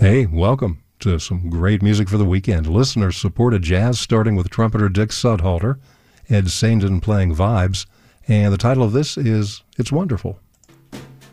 Hey, welcome to some great music for the weekend. Listener-supported jazz, starting with trumpeter Dick Sudhalter, Ed Saindon playing vibes, and the title of this is It's Wonderful.